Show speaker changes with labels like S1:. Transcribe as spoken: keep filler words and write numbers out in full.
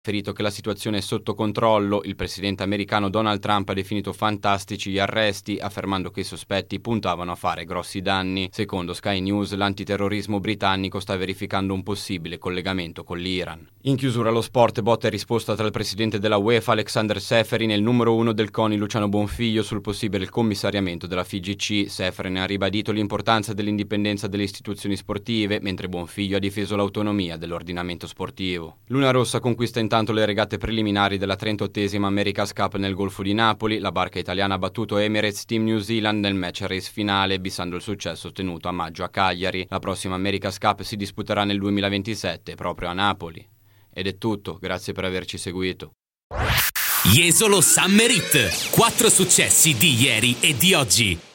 S1: Ferito che la situazione è sotto controllo, il presidente americano Donald Trump ha definito fantastici gli arresti, affermando che i sospetti puntavano a fare grossi danni. Secondo Sky News, l'antiterrorismo britannico sta verificando un possibile collegamento con l'Iran. In chiusura lo sport, botta e risposta tra il presidente della UEFA Alexander Seferin e il numero uno del CONI Luciano Bonfiglio sul possibile commissariamento della F I G C. Seferin ha ribadito l'importanza dell'indipendenza delle istituzioni sportive, mentre Bonfiglio ha difeso l'autonomia dell'ordinamento sportivo. Luna Rossa conquista in Intanto le regate preliminari della trentottesima America's Cup nel Golfo di Napoli, la barca italiana ha battuto Emirates Team New Zealand nel match race finale, bissando il successo ottenuto a maggio a Cagliari. La prossima America's Cup si disputerà nel duemilaventisette proprio a Napoli. Ed è tutto, grazie per averci seguito.
S2: Jesolo Summer Hit, quattro successi di ieri e di oggi.